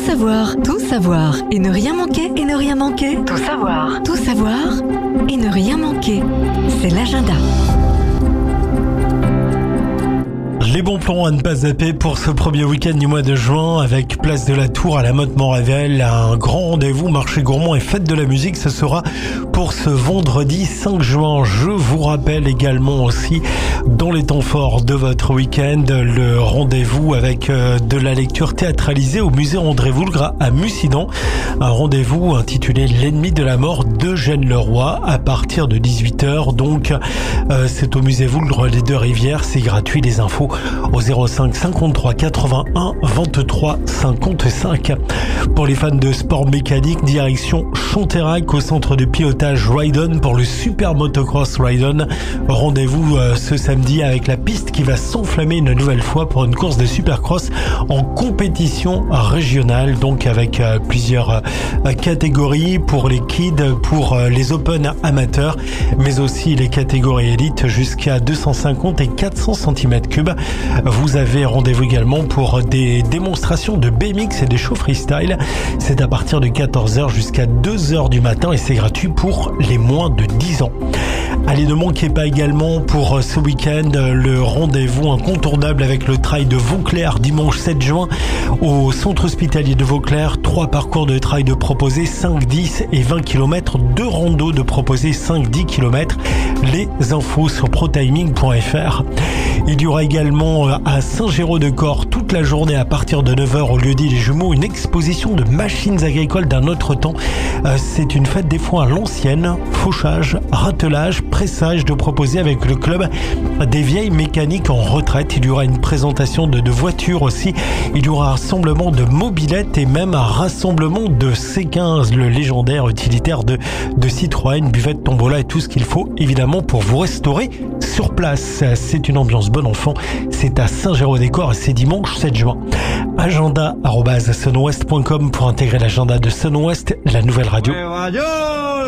tout savoir et ne rien manquer, et ne rien manquer. Tout savoir et ne rien manquer. C'est l'agenda. Les bons plans à ne pas zapper pour ce premier week-end du mois de juin avec Place de la Tour à la Motte-Montrével. Un grand rendez-vous, marché gourmand et fête de la musique. Ce sera pour ce vendredi 5 juin. Je vous rappelle également aussi, dans les temps forts de votre week-end, le rendez-vous avec de la lecture théâtralisée au musée André Voulgre à Mussidan. Un rendez-vous intitulé L'ennemi de la mort d'Eugène Leroy à partir de 18h. Donc, c'est au musée Voulgre les Deux-Rivières. C'est gratuit. Les infos au 05 53 81 23 55. Pour les fans de sport mécanique, direction Chonterac au centre de pilotage Ride-On pour le Super Motocross Ride-On. Rendez-vous ce samedi avec la piste qui va s'enflammer une nouvelle fois pour une course de Supercross en compétition régionale, donc avec plusieurs catégories pour les kids, pour les open amateurs, mais aussi les catégories élites jusqu'à 250 et 400 cm3. Vous avez rendez-vous également pour des démonstrations de BMX et des shows freestyle. C'est à partir de 14h jusqu'à 2h du matin et c'est gratuit pour les moins de 10 ans. Allez, ne manquez pas également pour ce week-end le rendez-vous incontournable avec le trail de Vauclair dimanche 7 juin au centre hospitalier de Vauclair. 3 parcours de trail de proposés, 5, 10 et 20 km. 2 randos de proposés, 5, 10 km. Les infos sur protiming.fr. Il y aura également à Saint-Géraud-de-Corps toute la journée à partir de 9h au lieu-dit Les Jumeaux une exposition de machines agricoles d'un autre temps. C'est une fête des foins à l'ancienne, fauchage, ratelage, pressage de proposer avec le club des vieilles mécaniques en retraite. Il y aura une présentation de voitures aussi. Il y aura un rassemblement de mobylettes et même un rassemblement de C15, le légendaire utilitaire de Citroën, buvette, tombola et tout ce qu'il faut évidemment pour vous restaurer sur place. C'est une ambiance bon enfant. C'est à Saint-Géraud-des-Corps et c'est dimanche 7 juin. Agenda@sunwest.com pour intégrer l'agenda de Sunwest, la nouvelle radio.